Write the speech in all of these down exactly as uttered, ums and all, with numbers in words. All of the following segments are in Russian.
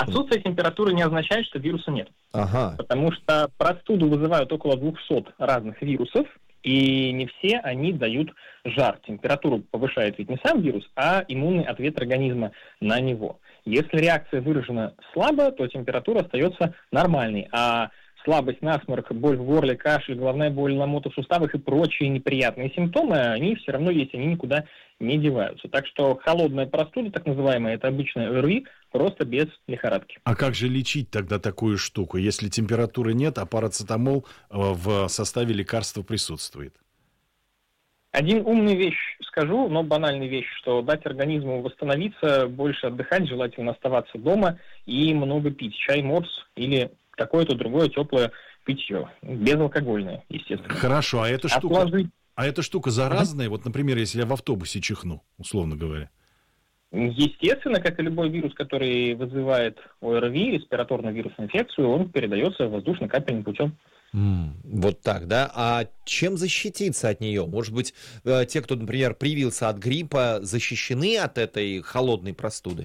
Отсутствие температуры не означает, что вируса нет. Ага. Потому что простуду вызывают около двухсот разных вирусов, и не все они дают жар. Температуру повышает ведь не сам вирус, а иммунный ответ организма на него. Если реакция выражена слабо, то температура остается нормальной, а слабость, насморк, боль в горле, кашель, головная боль, ломота в суставах и прочие неприятные симптомы, они все равно есть, они никуда не деваются. Так что холодная простуда, так называемая, это обычная ОРВИ, просто без лихорадки. А как же лечить тогда такую штуку, если температуры нет, а парацетамол в составе лекарства присутствует? Один умный вещь скажу, но банальная вещь, что дать организму восстановиться, больше отдыхать, желательно оставаться дома и много пить. Чай, морс или какое-то другое теплое питье. Безалкогольное, естественно. Хорошо, а эта штука, Отложить... а эта штука заразная? Вот, например, если я в автобусе чихну, условно говоря. Естественно, как и любой вирус, который вызывает ОРВИ, респираторную вирусную инфекцию, он передается воздушно-капельным путем. Mm, вот так, да? А чем защититься от нее? Может быть, те, кто, например, привился от гриппа, защищены от этой холодной простуды?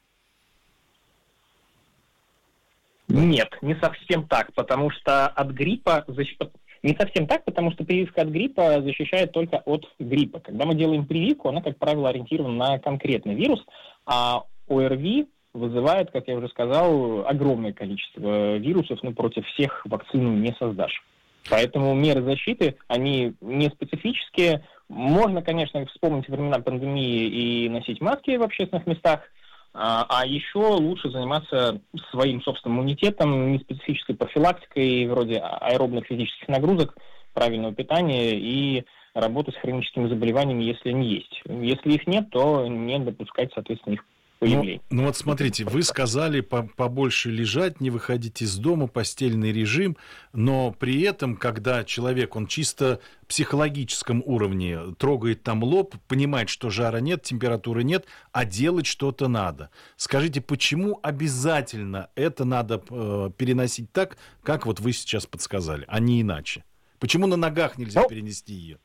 Нет, не совсем так, потому что от гриппа... Защ... Не совсем так, потому что прививка от гриппа защищает только от гриппа. Когда мы делаем прививку, она, как правило, ориентирована на конкретный вирус, а ОРВИ вызывает, как я уже сказал, огромное количество вирусов, но против всех вакцину не создашь. Поэтому меры защиты, они не специфические. Можно, конечно, вспомнить времена пандемии и носить маски в общественных местах, а еще лучше заниматься своим собственным иммунитетом, неспецифической профилактикой, вроде аэробных физических нагрузок, правильного питания и работы с хроническими заболеваниями, если они есть. Если их нет, то не допускать, соответственно, их появления. Ну, ну вот смотрите, вы сказали побольше лежать, не выходить из дома, постельный режим, но при этом, когда человек, он чисто в психологическом уровне трогает там лоб, понимает, что жара нет, температуры нет, а делать что-то надо. Скажите, почему обязательно это надо э, переносить так, как вот вы сейчас подсказали, а не иначе? Почему на ногах нельзя ну, перенести ее?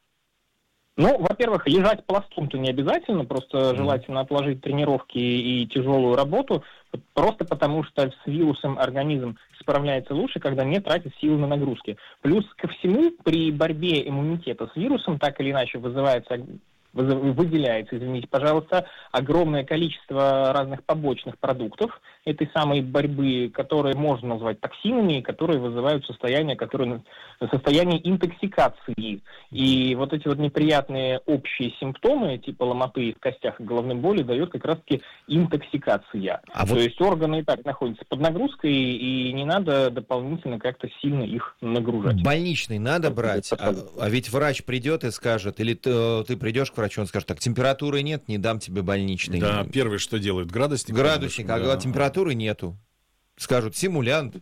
Ну, во-первых, лежать пластом-то не обязательно, просто mm. желательно отложить тренировки и тяжелую работу, просто потому что с вирусом организм справляется лучше, когда не тратит силы на нагрузки. Плюс ко всему, при борьбе иммунитета с вирусом так или иначе вызывается... выделяется, извините, пожалуйста, огромное количество разных побочных продуктов этой самой борьбы, которые можно назвать токсинами, которые вызывают состояние, которые, состояние интоксикации. И вот эти вот неприятные общие симптомы, типа ломоты в костях и головной боли, дает как раз-таки интоксикация. А То вот... есть органы и так находятся под нагрузкой, и не надо дополнительно как-то сильно их нагружать. Больничный надо брать, а, а ведь врач придет и скажет, или ты, ты придешь к врачу, он скажет, так, температуры нет, не дам тебе больничный. Да, первое, что делают, градусник. Градусник, а да. температуры нету. Скажут, симулянт.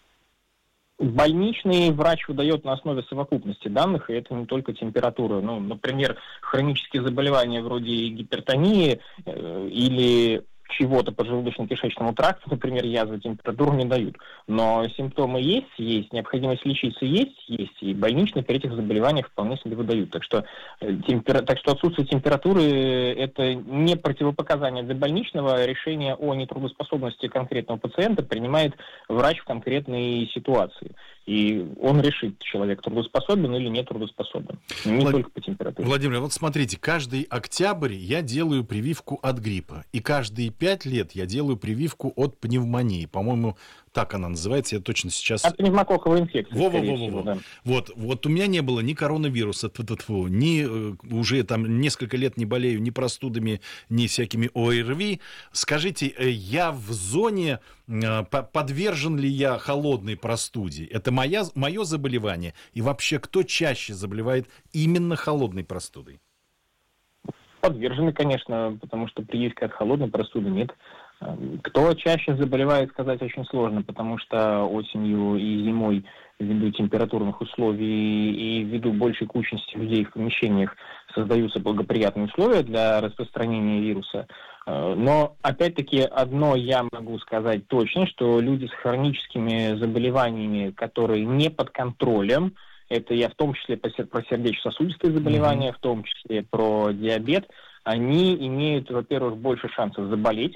Больничный врач выдает на основе совокупности данных, и это не только температура. Ну, например, хронические заболевания вроде гипертонии э, или чего-то поджелудочно-кишечному тракту, например, язвы, температуру не дают. Но симптомы есть, есть, необходимость лечиться есть, есть, и больничные при этих заболеваниях вполне себе выдают. Так что, темпера... так что отсутствие температуры – это не противопоказание для больничного. Решение о нетрудоспособности конкретного пациента принимает врач в конкретной ситуации. И он решит, человек трудоспособен или не трудоспособен. Не Влад... только по температуре. Владимир, вот смотрите, каждый октябрь я делаю прививку от гриппа. И каждые пять лет я делаю прививку от пневмонии. По-моему, так она называется, я точно сейчас... От пневмококковой инфекции, скорее всего, да. Вот, вот у меня не было ни коронавируса, ни уже там несколько лет не болею ни простудами, ни всякими ОРВИ. Скажите, я в зоне, подвержен ли я холодной простуде? Это моя, мое заболевание? И вообще, кто чаще заболевает именно холодной простудой? Подвержены, конечно, потому что прививки от холодной простуды нет. Кто чаще заболевает, сказать очень сложно, потому что осенью и зимой ввиду температурных условий и ввиду большей кучности людей в помещениях создаются благоприятные условия для распространения вируса. Но, опять-таки, одно я могу сказать точно, что люди с хроническими заболеваниями, которые не под контролем, это я в том числе про сердечно-сосудистые заболевания, mm-hmm. в том числе про диабет, они имеют, во-первых, больше шансов заболеть,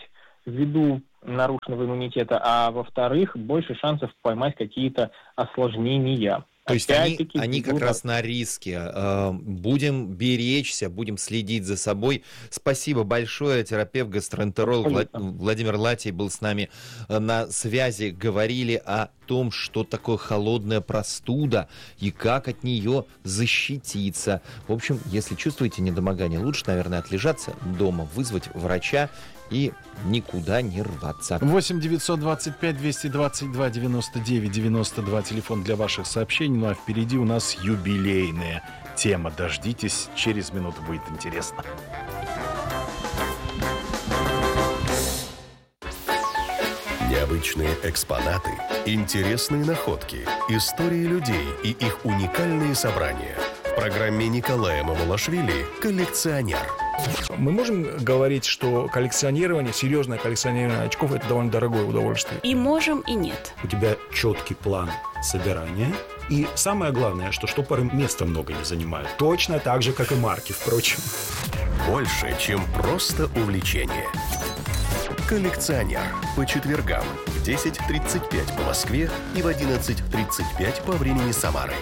ввиду нарушенного иммунитета, а во-вторых, больше шансов поймать какие-то осложнения. То есть они, они как раз на риске. Будем беречься, будем следить за собой. Спасибо большое. Терапевт, гастроэнтеролог Влад... Владимир Латий был с нами на связи. Говорили о том, что такое холодная простуда и как от нее защититься. В общем, если чувствуете недомогание, лучше, наверное, отлежаться дома, вызвать врача и никуда не рваться. восемь девятьсот двадцать пять двести двадцать два девяносто девять девяносто два, телефон для ваших сообщений. Ну а впереди у нас юбилейная тема. Дождитесь, через минуту будет интересно. Необычные экспонаты, интересные находки, истории людей и их уникальные собрания. В программе Николая Мамулашвили «Коллекционер». Мы можем говорить, что коллекционирование, серьезное коллекционирование очков – это довольно дорогое удовольствие? И можем, и нет. У тебя четкий план собирания. И самое главное, что штопоры места много не занимают. Точно так же, как и марки, впрочем. Больше, чем просто увлечение. «Коллекционер» по четвергам в десять тридцать пять по Москве и в одиннадцать тридцать пять по времени Самары.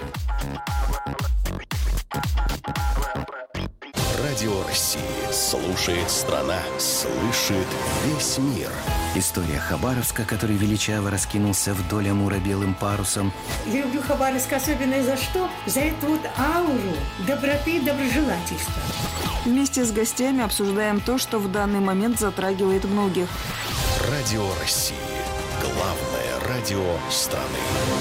Радио России. Слушает страна, слышит весь мир. История Хабаровска, который величаво раскинулся вдоль Амура белым парусом. Я люблю Хабаровск особенно за что? За эту вот ауру доброты и доброжелательства. Вместе с гостями обсуждаем то, что в данный момент затрагивает многих. Радио России. Главное радио страны.